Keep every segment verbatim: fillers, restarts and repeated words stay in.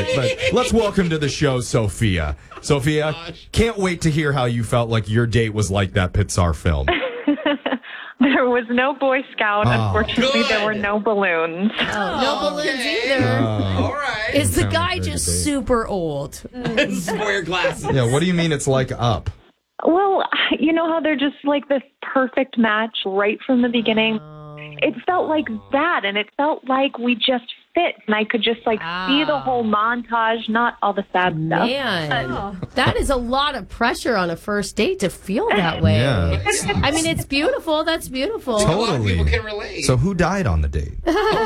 it. But let's welcome to the show, Sophia. Sophia, Gosh. Can't wait to hear how you felt like your date was like that Pixar film. There was no Boy Scout. Oh. Unfortunately, Good. there were no balloons. Oh, no balloons Okay. either. Oh. All right. Is the Sounds guy like a just date. super old? Square glasses. Yeah, what do you mean it's like Up? Well, you know how they're just like this perfect match right from the beginning? It felt like that, and it felt like we just fit, and I could just like see the whole montage, not all the sad stuff. Man, that is a lot of pressure on a first date to feel that way. Yeah. I mean, it's beautiful. That's beautiful. A lot of Totally. people can relate. So who died on the date?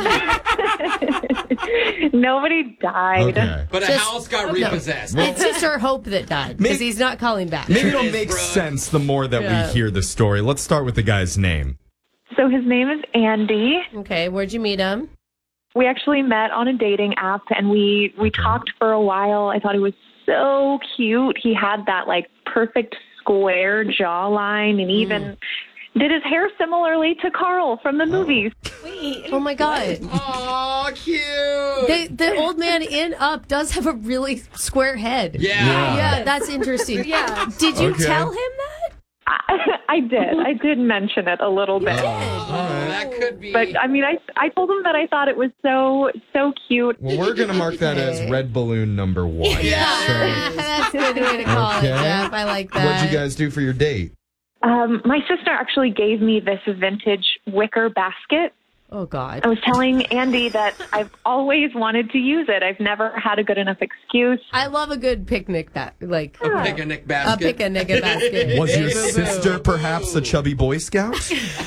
Nobody died. Okay. but a Just- house got no. repossessed. It's just her hope that died because Maybe- he's not calling back. Maybe it'll It is, make Brooke. sense the more that Yeah. we hear the story. Let's start with the guy's name. So his name is Andy. Okay, where'd you meet him? We actually met on a dating app, and we we talked for a while. I thought he was so cute. He had that like perfect square jawline, and even did his hair similarly to Carl from the movies. Oh my God. Aw, cute. The, the old man in Up does have a really square head. yeah. Yeah. Yeah, that's interesting. Yeah. Did you Okay. tell him that? I, I did. I did mention it a little bit. Oh, that could be. But I mean, I I told him that I thought it was so so cute. Well, we're going to mark that as red balloon number one. Yeah. That's a good way to call Okay. it, Jeff. I like that. What'd you guys do for your date? Um, my sister actually gave me this vintage wicker basket. Oh, God. I was telling Andy that I've always wanted to use it. I've never had a good enough excuse. I love a good picnic, that like a picnic a basket. picnic basket. Was your Boo, boo, boo. sister perhaps a chubby Boy Scout?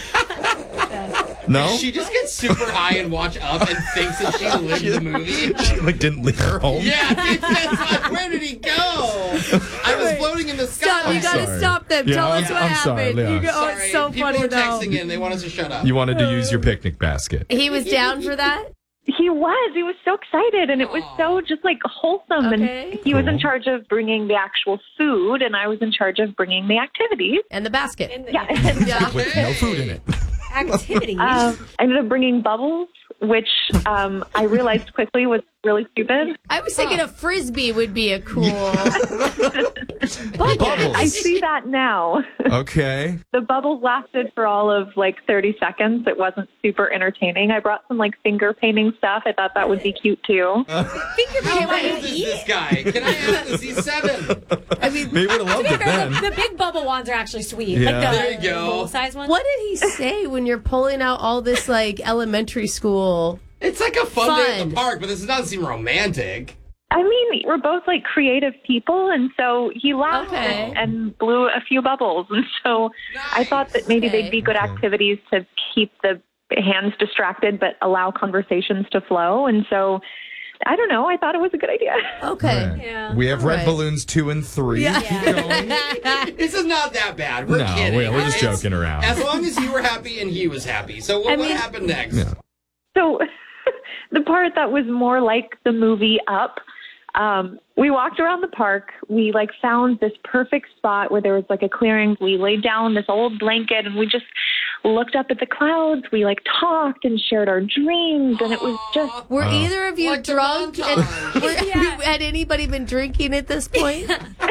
No? She just gets super high and watch Up and thinks that she lived the movie. She like didn't leave her home. Yeah, it's like, where did he go? I was floating in the sky. Stop! You I'm gotta sorry. stop them. Yeah, Tell I'm- us what I'm happened. sorry, Leon. You go, oh, Sorry, it's so people funny are though. texting in. They want us to shut up. You wanted to use your picnic basket. He was down for that. He was. He was so excited, and it was so just like wholesome. Okay. And he was in Cool. charge of bringing the actual food, and I was in charge of bringing the activities. And the basket. Yeah. Yeah. With no food in it. Activities. um, I ended up bringing bubbles, which um, I realized quickly was really stupid. I was thinking a frisbee would be a cool. Bubbles. I see that now. Okay. The bubbles lasted for all of like thirty seconds. It wasn't super entertaining. I brought some like finger painting stuff. I thought that would be cute too. How old is this guy? Can I ask this? He's seven. I mean, Maybe would have loved it then. the big bubble ones are actually sweet. Yeah. Like the There you go. full size ones. what did he say when you're pulling out all this like elementary school? It's like a fun, day at Fun. the park, but this doesn't seem romantic. I mean, we're both like creative people, and so he laughed Okay. and, and blew a few bubbles. And so I thought that maybe Okay. they'd be good activities to keep the hands distracted but allow conversations to flow. And so I don't know. I thought it was a good idea. Okay. Right. Yeah. We have red Alright. balloons two and three. Keep going. This is not that bad. We're No, kidding. we- we're just It's- joking around. As long as you were happy and he was happy. So what, I what mean- happened next? Yeah. So the part that was more like the movie Up, um, we walked around the park. We like found this perfect spot where there was like a clearing. We laid down this old blanket and we just looked up at the clouds. We like talked and shared our dreams, and it was just Were Oh. either of you Like the drunk? And, montage. were, Had anybody been drinking at this point?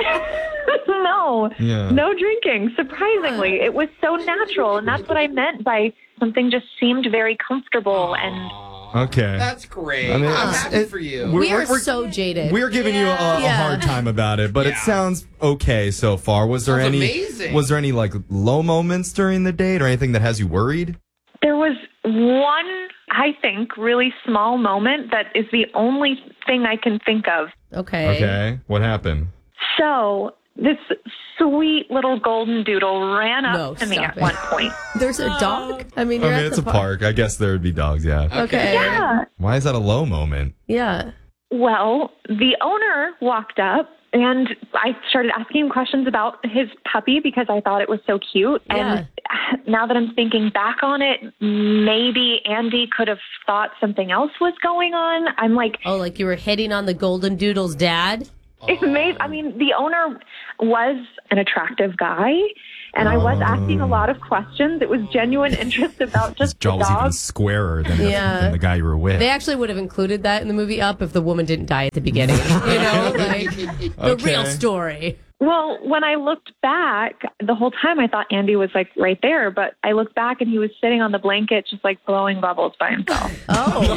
no, Yeah. no drinking. Surprisingly, it was so natural, and that's what I meant by something just seemed very comfortable and. Okay. That's great. I mean, I'm it's- happy it- for you. we're- We are we're- so jaded. We're giving you a, a Yeah. hard time about it, but it Yeah. sounds okay so far. Was there Sounds any amazing. was there any like low moments during the date or anything that has you worried? There was one, I think, really small moment that is the only thing I can think of. Okay. Okay. What happened? So this sweet little golden doodle ran up No, to me stop at it. one point. There's a dog? I mean, I you're mean, at it's the a park. I guess there would be dogs, yeah. Okay. Yeah. Why is that a low moment? Yeah. Well, the owner walked up and I started asking him questions about his puppy because I thought it was so cute. And now that I'm thinking back on it, maybe Andy could have thought something else was going on. I'm like, Oh, like you were hitting on the Golden Doodle's dad? it may, I mean, the owner was an attractive guy. And I was asking a lot of questions. It was genuine interest about His just jaw the was even dog. squarer than the, Yeah. than the guy you were with. They actually would have included that in the movie Up if the woman didn't die at the beginning. You know, like the Okay. real story. Well, when I looked back, the whole time I thought Andy was like right there, but I looked back and he was sitting on the blanket just like blowing bubbles by himself. Oh.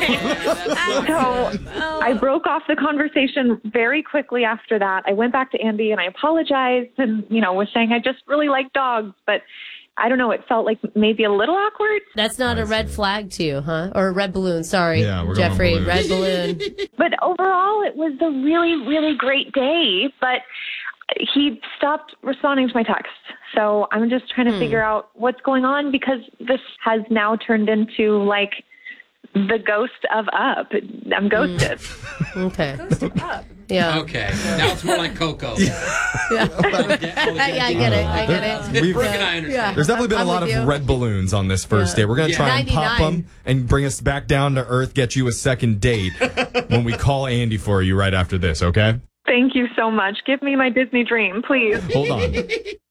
So I broke off the conversation very quickly after that. I went back to Andy and I apologized and, you know, was saying I just really like dogs, but I don't know, it felt like maybe a little awkward. That's not a red flag to you, huh? Or a red balloon, sorry. Yeah, we're going Jeffrey, balloon. red balloon. But overall, it was a really, really great day, but he stopped responding to my texts. So I'm just trying to Hmm. figure out what's going on because this has now turned into like the ghost of Up. I'm ghosted. Okay. Up. Yeah. Okay. Now it's more like Coco. Yeah. Yeah, yeah, I get it. I get it. We've- Brooke and I understand. Yeah. There's definitely been I'm a lot with of you. red balloons on this first Yeah. date. We're going to Yeah. try and pop ninety-nine. them and bring us back down to earth, get you a second date when we call Andy for you right after this, okay? Thank you so much. Give me my Disney dream, please. Hold on.